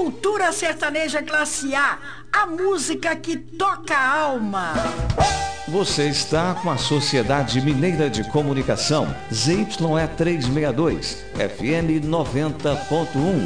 Cultura sertaneja classe A, a música que toca a alma. Você está com a Sociedade Mineira de Comunicação, ZYE 362, FM 90.1.